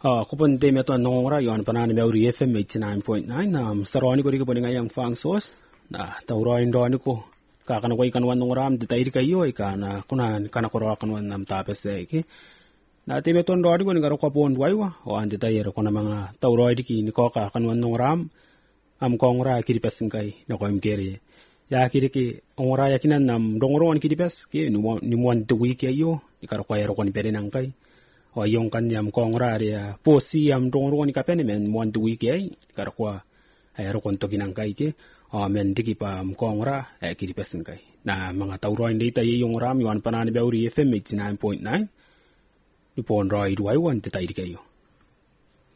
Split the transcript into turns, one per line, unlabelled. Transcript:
kupon te meto nongora yon panani beuri FM 89.9 saroni ko ko ngayang fang sos na tauro indoni ko kakana ko ikan wan nongoram de tairi kayo ikana kunan kana ko kan wan nam tapese ki na te meto ndodi ko ngaro ko pon waiwa o ande tayero ko na mga tauro idiki ni ko kan wan nongoram am kongra kiripes ngai na ko imkeri ya kiriki ongora yakinan nam dongoro on kiripes ki ni mon de wiki ayo ikaro ko yero ko ni pere nang kai o yung kanyam kongra ria posi am dongoro ni kapene men mon de wiki ai ikaro ko ayero kon to kinang kai ke o men diki pa kongra kiripes ngai na mga tauro inde tayi yung ram yon panani beuri FM 89.9 ni pon roi duai wan te tayi kayo